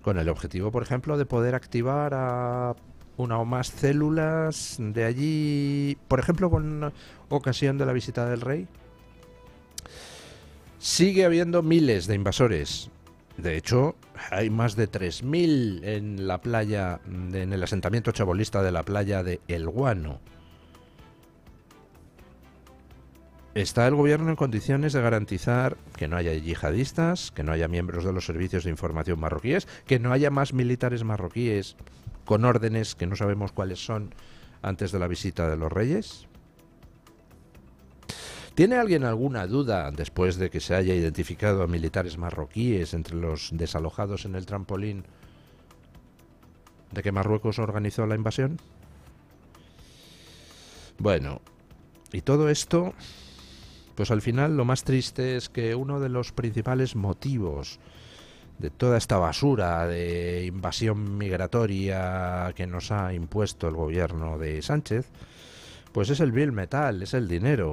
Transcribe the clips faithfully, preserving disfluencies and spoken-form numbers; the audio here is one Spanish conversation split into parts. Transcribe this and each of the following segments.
con el objetivo, por ejemplo, de poder activar a una o más células de allí, por ejemplo, con ocasión de la visita del rey. Sigue habiendo miles de invasores. De hecho, hay más de tres mil en la playa, en el asentamiento chabolista de la playa de El Guano. ¿Está el gobierno en condiciones de garantizar que no haya yihadistas, que no haya miembros de los servicios de información marroquíes, que no haya más militares marroquíes con órdenes que no sabemos cuáles son antes de la visita de los reyes? ¿Tiene alguien alguna duda, después de que se haya identificado a militares marroquíes entre los desalojados en el trampolín, de que Marruecos organizó la invasión? Bueno, y todo esto, pues al final lo más triste es que uno de los principales motivos de toda esta basura de invasión migratoria que nos ha impuesto el gobierno de Sánchez, pues es el vil metal, es el dinero.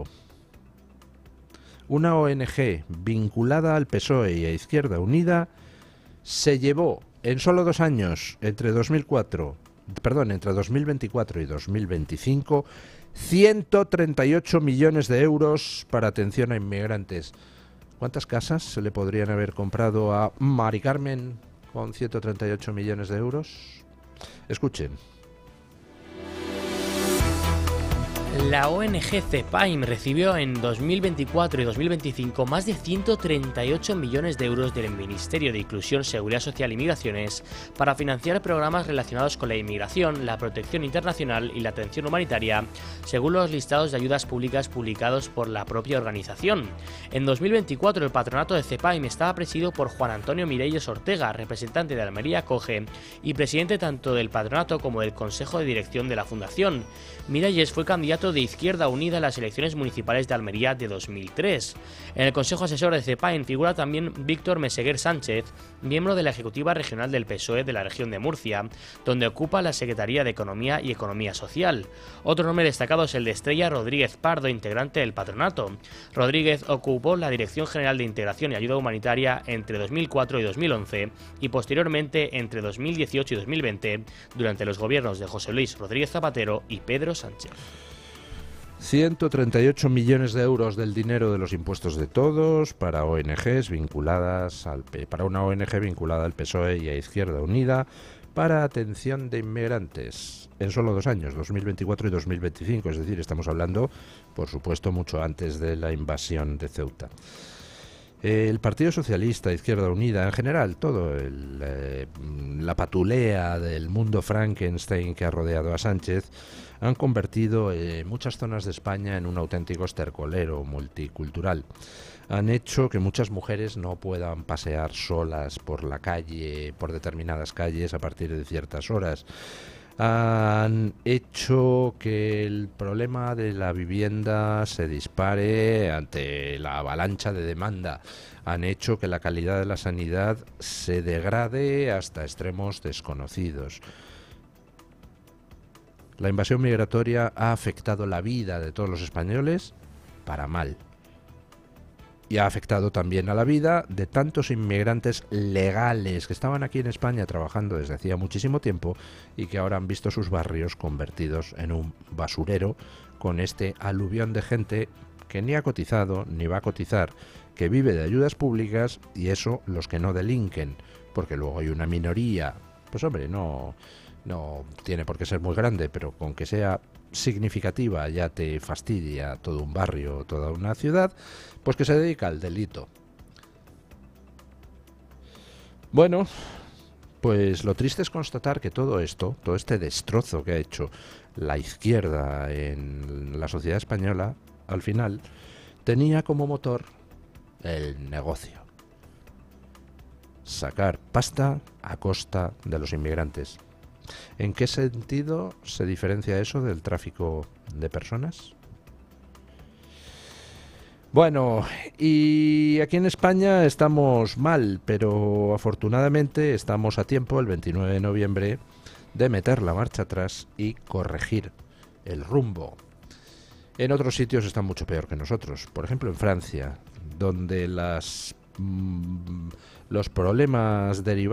Una O N G vinculada al P S O E y a Izquierda Unida se llevó en solo dos años, entre dos mil cuatro, perdón, entre dos mil veinticuatro y dos mil veinticinco, ciento treinta y ocho millones de euros para atención a inmigrantes. ¿Cuántas casas se le podrían haber comprado a Mari Carmen con ciento treinta y ocho millones de euros? Escuchen. La O N G CEPAIM recibió en dos mil veinticuatro y dos mil veinticinco más de ciento treinta y ocho millones de euros del Ministerio de Inclusión, Seguridad Social y Migraciones para financiar programas relacionados con la inmigración, la protección internacional y la atención humanitaria, según los listados de ayudas públicas publicados por la propia organización. En dos mil veinticuatro el patronato de CEPAIM estaba presidido por Juan Antonio Mirelles Ortega, representante de Almería Acoge y presidente tanto del patronato como del Consejo de Dirección de la Fundación. Mirelles fue candidato de Izquierda Unida en las elecciones municipales de Almería de dos mil tres. En el Consejo Asesor de CEPAIM figura también Víctor Meseguer Sánchez, miembro de la Ejecutiva Regional del P S O E de la región de Murcia, donde ocupa la Secretaría de Economía y Economía Social. Otro nombre destacado es el de Estrella Rodríguez Pardo, integrante del patronato. Rodríguez ocupó la Dirección General de Integración y Ayuda Humanitaria entre dos mil cuatro y dos mil once y posteriormente entre dos mil dieciocho y dos mil veinte, durante los gobiernos de José Luis Rodríguez Zapatero y Pedro Sánchez. ciento treinta y ocho millones de euros del dinero de los impuestos de todos para O N Ges vinculadas al P, para una O N G vinculada al P S O E y a Izquierda Unida para atención de inmigrantes en solo dos años, dos mil veinticuatro y dos mil veinticinco, es decir, estamos hablando, por supuesto, mucho antes de la invasión de Ceuta. El Partido Socialista, Izquierda Unida, en general, todo el, eh, la patulea del mundo Frankenstein que ha rodeado a Sánchez, han convertido eh, muchas zonas de España en un auténtico estercolero multicultural. Han hecho que muchas mujeres no puedan pasear solas por la calle, por determinadas calles a partir de ciertas horas. Han hecho que el problema de la vivienda se dispare ante la avalancha de demanda. Han hecho que la calidad de la sanidad se degrade hasta extremos desconocidos. La invasión migratoria ha afectado la vida de todos los españoles para mal. Y ha afectado también a la vida de tantos inmigrantes legales que estaban aquí en España trabajando desde hacía muchísimo tiempo y que ahora han visto sus barrios convertidos en un basurero con este aluvión de gente que ni ha cotizado ni va a cotizar, que vive de ayudas públicas, y eso los que no delinquen, porque luego hay una minoría, pues hombre, no, no tiene por qué ser muy grande, pero con que sea significativa ya te fastidia todo un barrio, toda una ciudad, pues que se dedica al delito. Bueno, pues lo triste es constatar que todo esto, todo este destrozo que ha hecho la izquierda en la sociedad española, al final tenía como motor el negocio. Sacar pasta a costa de los inmigrantes. ¿En qué sentido se diferencia eso del tráfico de personas? Bueno, y aquí en España estamos mal, pero afortunadamente estamos a tiempo, el veintinueve de noviembre, de meter la marcha atrás y corregir el rumbo. En otros sitios están mucho peor que nosotros. Por ejemplo, en Francia, donde las, mmm, los problemas derivados